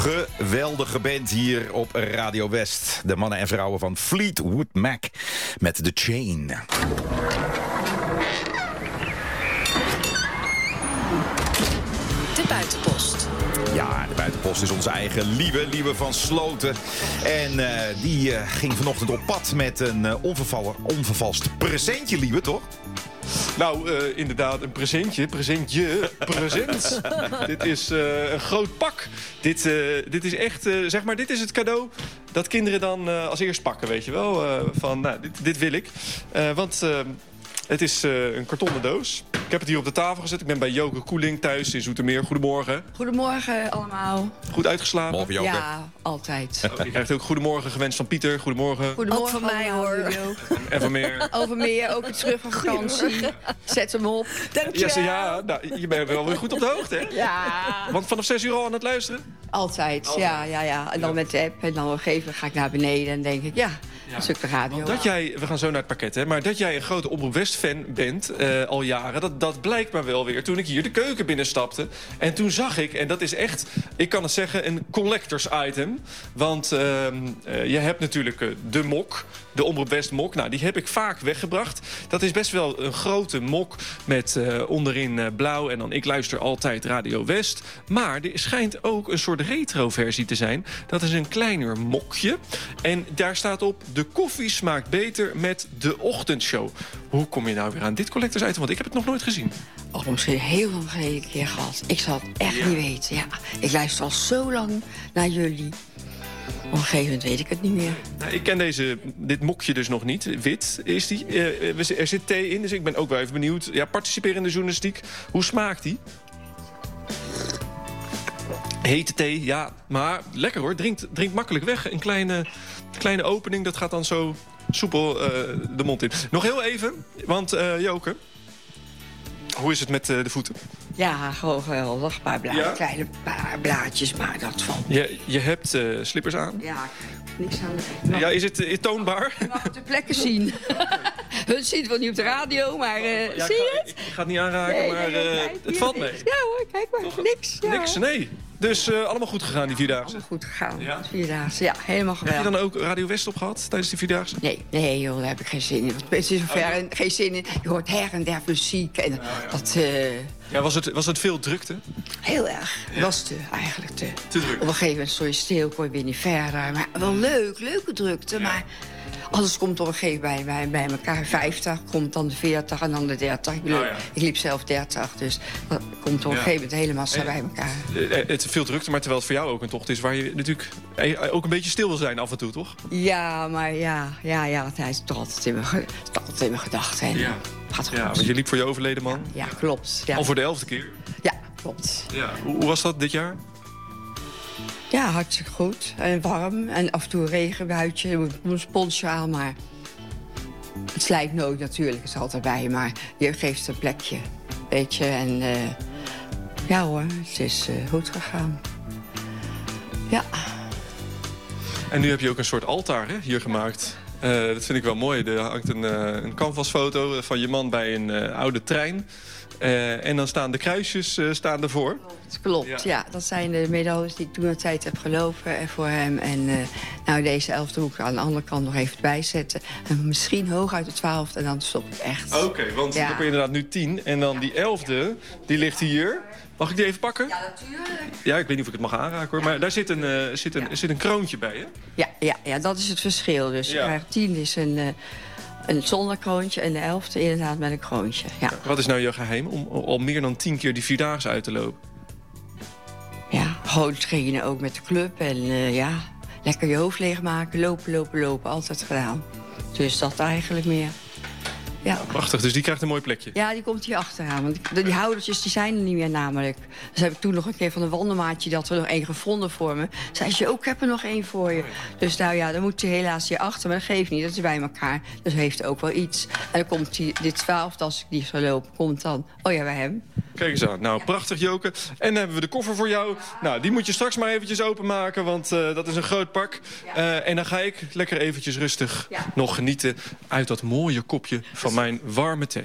Geweldige band hier op Radio West. De mannen en vrouwen van Fleetwood Mac met The Chain. De Buitenpost. Ja, de Buitenpost is onze eigen Lieve van Sloten. En die ging vanochtend op pad met een onvervalst presentje, Lieve, toch? Nou, inderdaad, een present. Dit is een groot pak. Dit is echt, zeg maar, dit is het cadeau dat kinderen dan als eerst pakken, weet je wel. Dit wil ik. Want het is een kartonnen doos. Ik heb het hier op de tafel gezet. Ik ben bij Joke Koeling thuis in Zoetermeer. Goedemorgen. Goedemorgen allemaal. Goed uitgeslapen? Morgen, Joke. Ja, altijd. Je krijgt ook goedemorgen gewenst van Pieter. Goedemorgen. Goedemorgen Ook van mij, allemaal, hoor. Julio. En van meer. Over meer, ook weer terug van vakantie. Zet hem op. Ja, nou, je bent wel weer goed op de hoogte, hè? Ja, Want vanaf 6 uur al aan het luisteren? altijd. Ja. En dan met de app. En dan op een gegeven moment ga ik naar beneden en denk ik, een stukje radio. Want we gaan zo naar het pakket, hè, maar dat jij een grote Omroep West-fan bent al jaren... Dat blijkt maar wel weer toen ik hier de keuken binnenstapte. En toen zag ik, en dat is echt, ik kan het zeggen, een collectors item. Want je hebt natuurlijk de mok, de Omroep West mok. Nou, die heb ik vaak weggebracht. Dat is best wel een grote mok met onderin blauw. En dan ik luister altijd Radio West. Maar er schijnt ook een soort retro-versie te zijn. Dat is een kleiner mokje. En daar staat op: de koffie smaakt beter met de ochtendshow. Hoe kom je nou weer aan dit collectors item? Want ik heb het nog nooit gezien. Oh, misschien heel lang geleden een keer gehad. Ik zal het echt niet weten. Ja, ik luister al zo lang naar jullie. Op een gegeven moment weet ik het niet meer. Nou, ik ken dit mokje dus nog niet. Wit is die. Er zit thee in, dus ik ben ook wel even benieuwd. Ja, participeren in de journalistiek. Hoe smaakt die? Hete thee, ja. Maar lekker hoor. Drinkt makkelijk weg. Een kleine opening, dat gaat dan zo soepel de mond in. Nog heel even, want Joke, hoe is het met de voeten? Ja, gewoon geweldig. Een paar Ja? kleine paar blaadjes, maar dat valt. Je hebt slippers aan. Ja, niks aan. Ja, is het toonbaar? Je mag het ter plekke zien. Hun zien het wel niet op de radio, maar zie je het? Ik ga het niet aanraken, maar het valt mee. Ja hoor, kijk maar. Niks. Ja. Niks, nee. Dus allemaal goed gegaan, die Vierdaagse. Allemaal goed gegaan. Ja? 4 dagen. Ja, helemaal Heb je geweldig. dan ook Radio West op gehad tijdens die Vierdaagse? Nee joh, daar heb ik geen zin in. Het is zover geen zin in. Je hoort her en der muziek. En dat, Ja, was het veel drukte? heel erg. Was eigenlijk te. Te druk. Op een gegeven moment stond je stil, kon je weer niet verder. Maar wel leuke drukte. Maar alles komt op een gegeven moment bij elkaar. 50, komt dan de 40 en dan de 30. Ik liep zelf 30, dus dat komt op een gegeven moment helemaal zo bij elkaar. Het is veel drukte, maar terwijl het voor jou ook een tocht is... waar je natuurlijk ook een beetje stil wil zijn af en toe, toch? Ja, maar ja, het is toch altijd in mijn gedachten. Ja. Gaat goed. Ja, want je liep voor je overleden man. Ja, klopt. Ja. Al voor de 11e keer. Ja, klopt. Ja. Hoe was dat dit jaar? Ja, hartstikke goed. En warm. En af en toe een regenbuitje. Je moet een sponsje aan, maar... Het slijt nooit natuurlijk, het is altijd bij. Maar je geeft een plekje, weet je. En ja hoor, het is goed gegaan. Ja. En nu heb je ook een soort altaar hier gemaakt. Dat vind ik wel mooi. Er hangt een canvasfoto van je man bij een oude trein. En dan staan de kruisjes ervoor. Klopt, ja. Dat zijn de medailles die ik toen een tijd heb gelopen voor hem. En nou, deze 11e hoek aan de andere kant nog even bijzetten. En misschien hooguit de 12e en dan stop ik echt. Oké, want dan ben je inderdaad nu 10. En dan die 11e, die ligt hier. Mag ik die even pakken? Ja, natuurlijk. Ja, ik weet niet of ik het mag aanraken hoor. Maar daar zit een kroontje bij, hè? Ja, dat is het verschil. Dus Ja. 10 is een zonder kroontje en de 11e inderdaad met een kroontje. Ja. Wat is nou jouw geheim om al meer dan 10 keer die Vierdaagse uit te lopen? Ja, gewoon trainen ook met de club. En lekker je hoofd leegmaken. Lopen. Altijd gedaan. Dus dat eigenlijk meer. Ja. Prachtig, dus die krijgt een mooi plekje. Ja, die komt hier achteraan. Want die houdertjes die zijn er niet meer namelijk. Dus heb ik toen nog een keer van een wandelmaatje... dat we nog één gevonden voor me. Zei ze, ook ik heb er nog één voor je. Dus nou ja, dan moet hij helaas hier achter. Maar dat geeft niet, dat is bij elkaar. Dus heeft ook wel iets. En dan komt dit 12, als ik die zou lopen, komt dan... Oh ja, bij hem. Kijk eens aan. Nou, prachtig, Joke. En dan hebben we de koffer voor jou. Nou, die moet je straks maar eventjes openmaken, want dat is een groot pak. En dan ga ik lekker eventjes rustig nog genieten... uit dat mooie kopje van mijn warme thee.